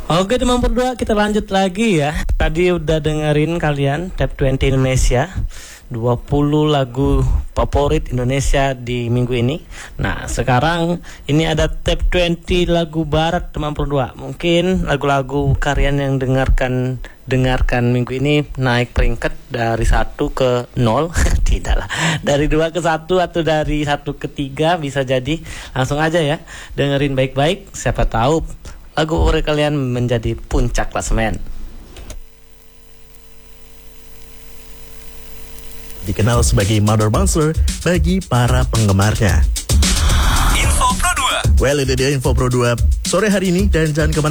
Oke teman berdua, kita lanjut lagi ya. Tadi udah dengerin kalian Top 20 Indonesia, 20 lagu favorit Indonesia di minggu ini. Nah sekarang ini ada Top 20 lagu barat teman berdua. Mungkin lagu-lagu kalian yang dengarkan minggu ini naik peringkat dari 1 ke 0 Tidak lah, dari 2 ke 1 atau dari 1 ke 3 bisa jadi. Langsung aja ya, dengerin baik-baik. Siapa tahu lagu favorit kalian menjadi puncak klasemen. Dikenal sebagai Mother Monster bagi para penggemarnya. Info Pro 2. Well, itu dia Info Pro 2 sore hari ini, dan jangan kemana